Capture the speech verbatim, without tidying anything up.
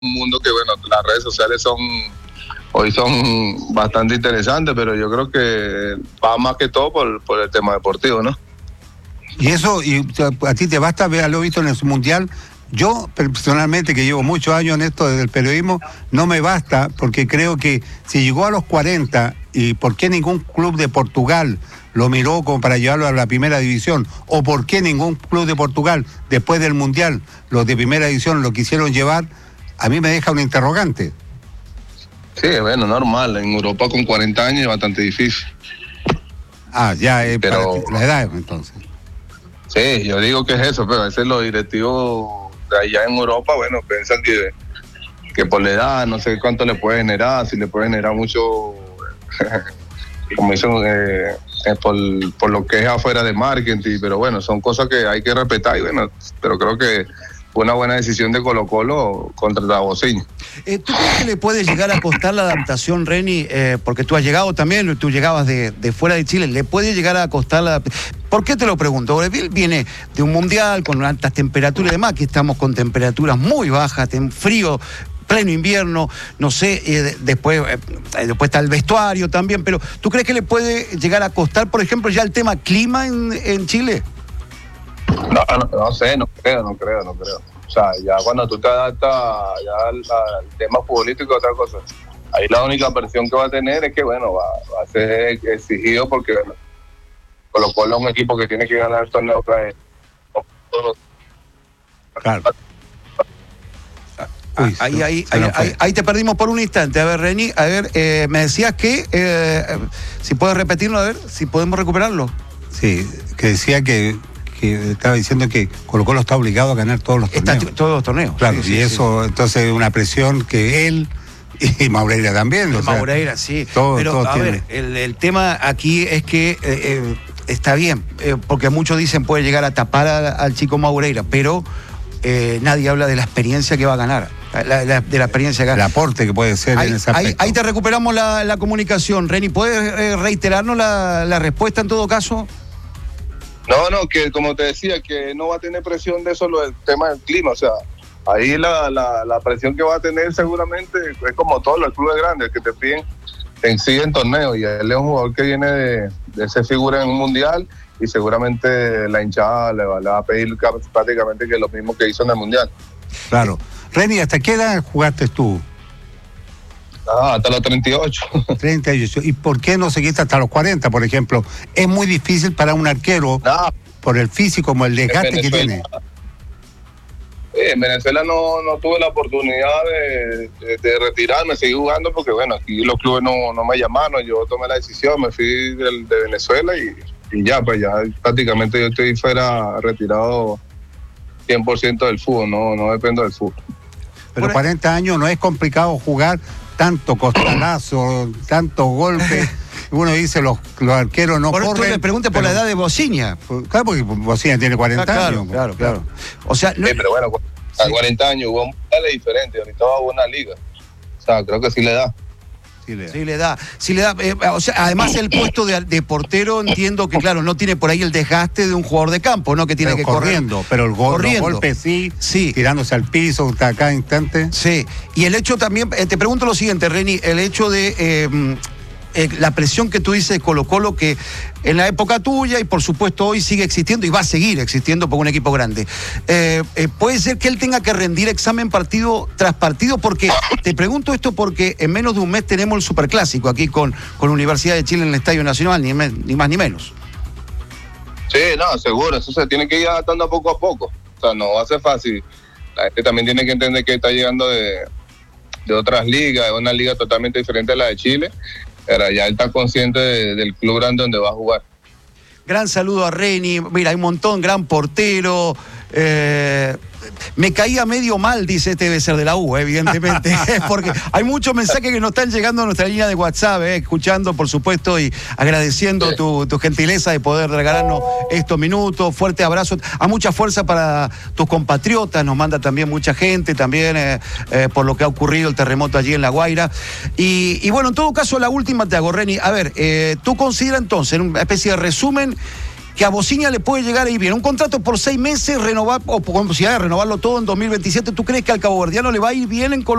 un mundo que, bueno, las redes sociales son hoy son bastante interesantes, pero yo creo que va más que todo por, por el tema deportivo, ¿no? Y eso, y a ti te basta haberlo visto en el Mundial. Yo, personalmente, que llevo muchos años en esto del periodismo, no me basta, porque creo que si llegó a los cuarenta, ¿y por qué ningún club de Portugal lo miró como para llevarlo a la primera división? ¿O por qué ningún club de Portugal, después del Mundial, los de primera división lo quisieron llevar? A mí me deja un interrogante. Sí, bueno, normal. En Europa con cuarenta años es bastante difícil. Ah, ya es pero para la edad, entonces. Sí, yo digo que es eso, pero a veces los directivos de allá en Europa, bueno, piensan que, que por la edad, no sé cuánto le puede generar, si le puede generar mucho, como dicen, eh, eh, por, por lo que es afuera de marketing, pero bueno, son cosas que hay que respetar y bueno, pero creo que fue una buena decisión de Colo-Colo contra la Bocina. Eh, ¿Tú crees que le puede llegar a costar la adaptación, Reni? Eh, porque tú has llegado también, tú llegabas de, de fuera de Chile, ¿le puede llegar a costar la adaptación? ¿Por qué te lo pregunto? Él viene de un mundial con altas temperaturas y demás, que estamos con temperaturas muy bajas, en frío, pleno invierno, no sé, eh, después, eh, después está el vestuario también, pero ¿tú crees que le puede llegar a costar, por ejemplo, ya el tema clima en, en Chile? No, no, no sé, no creo, no creo, no creo. O sea, ya cuando tú te adaptas ya al, al tema futbolístico, otra cosa. Ahí la única presión que va a tener es que, bueno, va, va a ser exigido porque, bueno, Colo-Colo es un equipo que tiene que ganar el torneo otra vez. Claro. Uy, ahí, ahí, ahí, ahí, ahí te perdimos por un instante. A ver, Reni, a ver, eh, me decías que, eh, si puedes repetirlo, a ver, si podemos recuperarlo. Sí, que decía que... que estaba diciendo que Colo-Colo está obligado a ganar todos los torneos. Está, todos los torneos. Claro, sí, y sí, eso, sí. Entonces, una presión que él y Maureira también. O sea, Maureira, sí. Todo, pero, todo a tiene. ver, el, el tema aquí es que eh, eh, está bien, eh, porque muchos dicen puede llegar a tapar a, al chico Maureira, pero eh, nadie habla de la experiencia que va a ganar. La, la, de la experiencia que el aporte que puede ser ahí, en ese aspecto. Ahí, ahí te recuperamos la, la comunicación. Reni, ¿puedes eh, reiterarnos la, la respuesta en todo caso? No, no, que como te decía, que no va a tener presión de eso, lo del tema del clima, o sea, ahí la, la, la presión que va a tener seguramente es como todos los clubes grandes que te piden en sí en torneo, y él es un jugador que viene de, de ser figura en un mundial y seguramente la hinchada le va, le va a pedir prácticamente que lo mismo que hizo en el mundial. Claro. Reni, ¿hasta qué edad jugaste tú? Ah, hasta los treinta y ocho. treinta y ocho. ¿Y por qué no seguiste hasta los cuarenta, por ejemplo? Es muy difícil para un arquero, no, por el físico, como el desgaste que tiene. En Venezuela no, no tuve la oportunidad de, de, de retirarme, seguí jugando porque, bueno, aquí los clubes no, no me llamaron, yo tomé la decisión, me fui de, de Venezuela y, y ya, pues ya prácticamente yo estoy fuera, retirado cien por ciento del fútbol, no, no dependo del fútbol. Pero por cuarenta años no es complicado jugar tanto costalazo, tantos golpes. Uno dice, los, los arqueros no por corren. Tú le preguntes por la edad de Bociña. Claro, porque Bociña tiene cuarenta ah, claro, años. Claro, claro. O sea, no... sí, pero bueno, a sí. cuarenta años hubo un mundial diferente, ahorita va a una liga. O sea, creo que sí le da. Sí le da. Sí le da. Sí le da. Eh, o sea, además el puesto de, de portero entiendo que, claro, no tiene por ahí el desgaste de un jugador de campo, ¿no? Que tiene pero que corriendo, correr. Pero el gol, corriendo. Los golpes sí, sí, tirándose al piso hasta cada instante. Sí. Y el hecho también, eh, te pregunto lo siguiente, Reni, el hecho de... Eh, Eh, la presión que tú dices de Colo-Colo, que en la época tuya y por supuesto hoy sigue existiendo y va a seguir existiendo por un equipo grande, eh, eh, puede ser que él tenga que rendir examen partido tras partido, porque te pregunto esto porque en menos de un mes tenemos el Superclásico aquí con, con Universidad de Chile en el Estadio Nacional, ni, me, ni más ni menos. Sí, no, seguro, eso se tiene que ir adaptando poco a poco, o sea, no va a ser fácil. La gente también tiene que entender que está llegando de, de otras ligas, de una liga totalmente diferente a la de Chile. Pero ya él está consciente de, del club grande donde va a jugar. Gran saludo a Reni, mira, hay un montón, gran portero. Eh, me caía medio mal, dice, este debe ser de la U, evidentemente, porque hay muchos mensajes que nos están llegando a nuestra línea de WhatsApp, eh, escuchando, por supuesto, y agradeciendo sí. tu, tu gentileza de poder regalarnos estos minutos. Fuerte abrazo, a mucha fuerza para tus compatriotas, nos manda también mucha gente, también eh, eh, por lo que ha ocurrido el terremoto allí en La Guaira. Y, y bueno, en todo caso, la última te hago, Reni. A ver, eh, tú consideras entonces, en una especie de resumen, que a Bociña le puede llegar a ir bien. Un contrato por seis meses, renovar, o con posibilidad de renovarlo todo en dos mil veintisiete. ¿Tú crees que al caboverdiano le va a ir bien en Colombia?